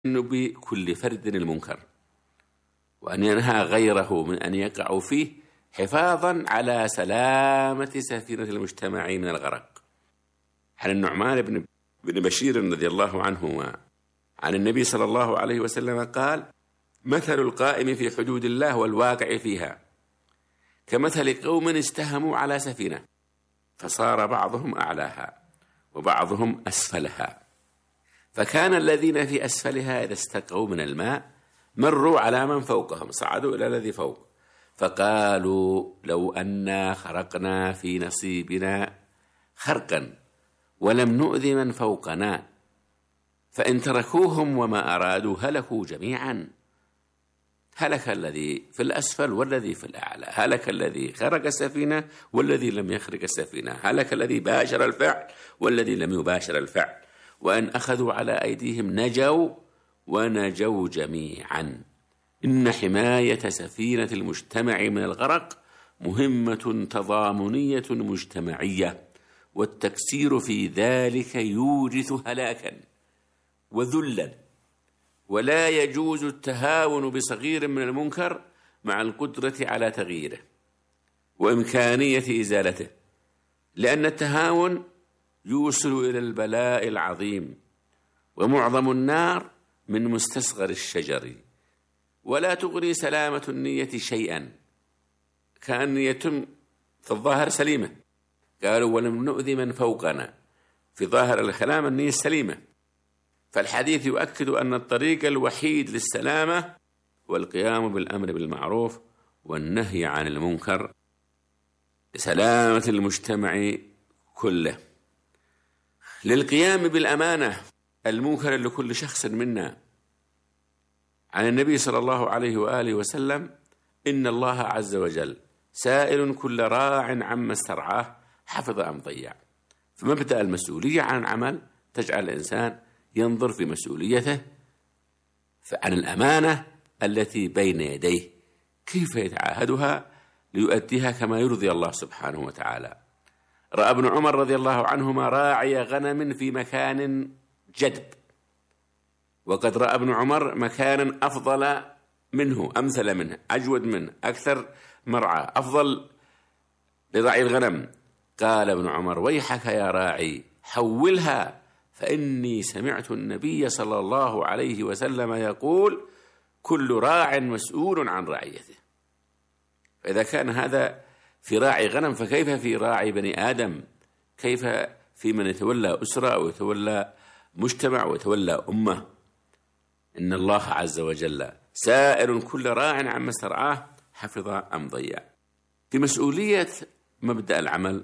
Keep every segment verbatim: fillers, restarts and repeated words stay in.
بكل فرد المنكر، وأن ينهى غيره من أن يقعوا فيه حفاظا على سلامة سفينة المجتمع من الغرق. عن النعمان بن بن بشير رضي الله عنهما عن النبي صلى الله عليه وسلم قال: مثل القائم في حدود الله والواقع فيها كمثل قوم استهموا على سفينة فصار بعضهم أعلاها وبعضهم أسفلها، فكان الذين في أسفلها إذا استقوا من الماء مروا على من فوقهم، صعدوا إلى الذي فوق، فقالوا: لو أنا خرقنا في نصيبنا خرقا ولم نؤذ من فوقنا، فإن تركوهم وما أرادوا هلكوا جميعا. هلك الذي في الأسفل والذي في الأعلى، هلك الذي خرق السفينة والذي لم يخرق السفينة، هلك الذي باشر الفعل والذي لم يباشر الفعل، وأن أخذوا على أيديهم نجوا ونجوا جميعا. إن حماية سفينة المجتمع من الغرق مهمة تضامنية مجتمعية، والتكسير في ذلك يورث هلاكا وذلا، ولا يجوز التهاون بصغير من المنكر مع القدرة على تغييره وإمكانية إزالته، لأن التهاون يوصل إلى البلاء العظيم، ومعظم النار من مستصغر الشجر، ولا تغني سلامة النية شيئا، كأن يتم في الظاهر سليمة، قالوا: ولم نؤذي من فوقنا، في ظاهر الكلام النية السليمة. فالحديث يؤكد أن الطريق الوحيد للسلامة هو القيام بالأمر بالمعروف والنهي عن المنكر لسلامة المجتمع كله. للقيام بالأمانة المنكر لكل شخص منا. عن النبي صلى الله عليه وآله وسلم: إن الله عز وجل سائل كل راع عما استرعاه حفظ أم ضيع. فمبدأ المسؤولية عن العمل تجعل الإنسان ينظر في مسؤوليته عن الأمانة التي بين يديه كيف يتعاهدها ليؤديها كما يرضي الله سبحانه وتعالى. رأى ابن عمر رضي الله عنهما راعي غنم في مكان جدب، وقد رأى ابن عمر مكانا أفضل منه، أمثل منه، أجود منه، أكثر مرعى، أفضل لرعي الغنم. قال ابن عمر: ويحك يا راعي حولها، فإني سمعت النبي صلى الله عليه وسلم يقول: كل راع مسؤول عن رعيته. فإذا كان هذا في راعي غنم فكيف في راعي بني آدم؟ كيف في من يتولى أسرة أو يتولى مجتمع ويتولى أمة؟ إن الله عز وجل سائل كل راع عما استرعاه حفظ أم ضيع. في مسؤولية مبدأ العمل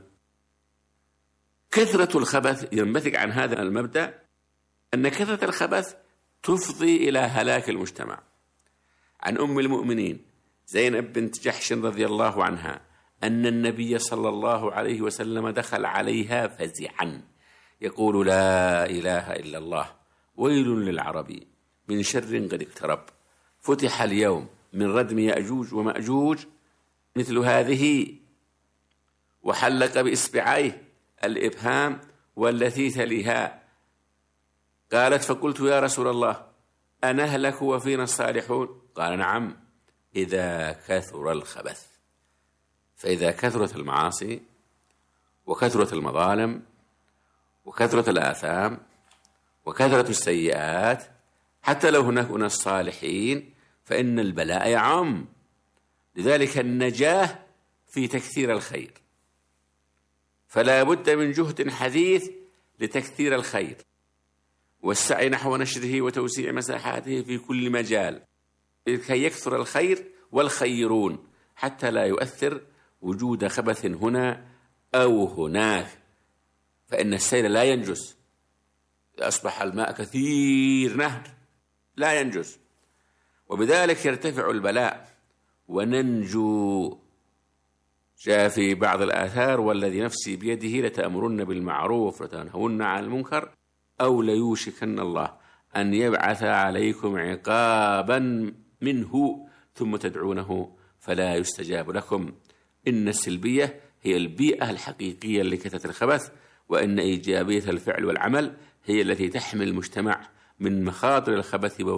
كثرة الخبث ينبثق عن هذا المبدأ أن كثرة الخبث تفضي إلى هلاك المجتمع. عن أم المؤمنين زينب بنت جحش رضي الله عنها أن النبي صلى الله عليه وسلم دخل عليها فزعا يقول: لا إله إلا الله، ويل للعرب من شر قد اقترب، فتح اليوم من ردم يأجوج ومأجوج مثل هذه، وحلق بإصبعيه الإبهام والتي تليها. قالت: فقلت: يا رسول الله أنهلك وفينا الصالحون؟ قال: نعم، إذا كثر الخبث. فإذا كثرت المعاصي وكثرت المظالم وكثرت الآثام وكثرت السيئات، حتى لو هناك أناس صالحين فإن البلاء يعم. لذلك النجاة في تكثير الخير، فلا بد من جهد حثيث لتكثير الخير والسعي نحو نشره وتوسيع مساحاته في كل مجال لكي يكثر الخير والخيرون، حتى لا يؤثر وجود خبث هنا أو هناك، فإن السيل لا ينجس. إذا أصبح الماء كثير نهر لا ينجس، وبذلك يرتفع البلاء وننجو. جاء في بعض الآثار: والذي نفسي بيده لتأمرن بالمعروف لتنهون عن المنكر أو ليوشكن الله أن يبعث عليكم عقابا منه ثم تدعونه فلا يستجاب لكم. إن السلبية هي البيئة الحقيقية لكثرة الخبث، وإن إيجابية الفعل والعمل هي التي تحمي المجتمع من مخاطر الخبث